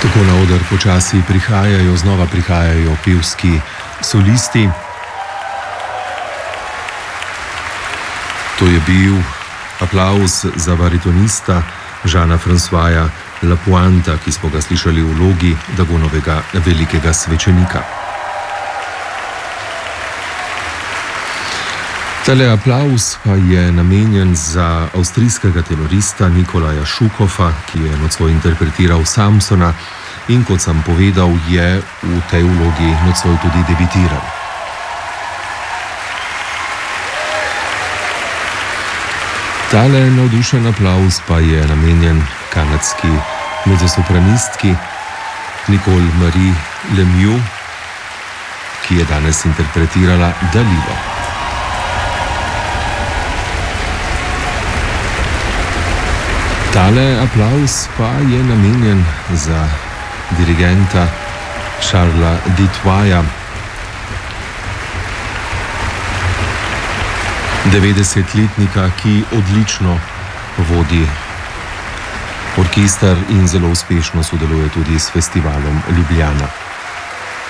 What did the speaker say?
Tako na oder počasi znova prihajajo pevski solisti. To je bil aplavz za baritonista Jeana-Françoisa Lapointa, ki smo ga slišali v vlogi Dagonovega velikega svečenika. Tale aplavz pa je namenjen za avstrijskega tenorista Nikolaja Šukofa, ki je nocoj interpretiral Samsona in, kot sem povedal, je v tej vlogi nocoj tudi debitiral. Tale navdušen aplavz pa je namenjen kanadski mezzosopranistki Nicole Marie Lemieux, ki je danes interpretirala Dalilo. Tale aplavz pa je namenjen za dirigenta Charlesa Dutoya, 90-letnika, ki odlično vodi orkester in zelo uspešno sodeluje tudi s festivalom Ljubljana.